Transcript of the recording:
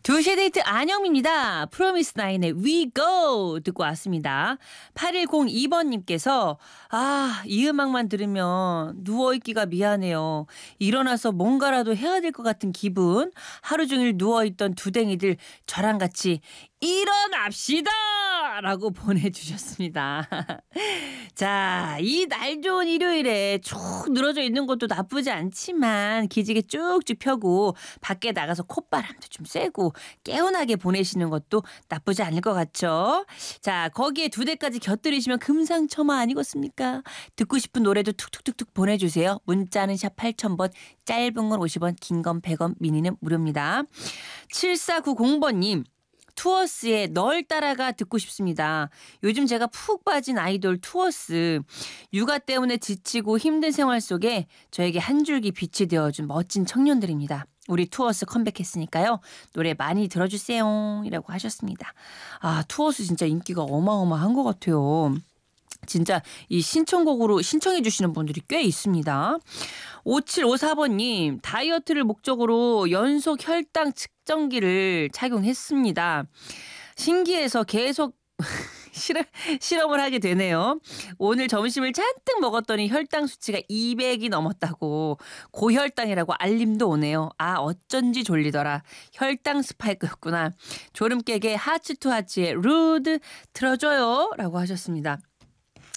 2시의 데이트 안영미입니다. 프로미스나인의 We Go 듣고 왔습니다. 8102번님께서 이 음악만 들으면 누워있기가 미안해요. 일어나서 뭔가라도 해야 될 것 같은 기분. 하루 종일 누워있던 두댕이들 저랑 같이 일어납시다! 라고 보내주셨습니다. 자, 이 날 좋은 일요일에 쭉 늘어져 있는 것도 나쁘지 않지만 기지개 쭉쭉 펴고 밖에 나가서 콧바람도 좀 쐬고 개운하게 보내시는 것도 나쁘지 않을 것 같죠? 자, 거기에 2대까지 곁들이시면 금상첨화 아니겠습니까? 듣고 싶은 노래도 툭툭툭툭 보내주세요. 문자는 샵 8000번, 짧은 건 50원, 긴 건 100원, 미니는 무료입니다. 7490번님. 투어스의 널 따라가 듣고 싶습니다. 요즘 제가 푹 빠진 아이돌 투어스. 육아 때문에 지치고 힘든 생활 속에 저에게 한 줄기 빛이 되어준 멋진 청년들입니다. 우리 투어스 컴백했으니까요. 노래 많이 들어주세요. 이라고 하셨습니다. 투어스 진짜 인기가 어마어마한 것 같아요. 진짜 이 신청곡으로 신청해 주시는 분들이 꽤 있습니다. 5754번님, 다이어트를 목적으로 연속 혈당 측정기를 착용했습니다. 신기해서 계속 실험을 하게 되네요. 오늘 점심을 잔뜩 먹었더니 혈당 수치가 200이 넘었다고 고혈당이라고 알림도 오네요. 어쩐지 졸리더라. 혈당 스파이크였구나. 졸음 깨게 하츠 투 하츠의 루드 틀어줘요 라고 하셨습니다.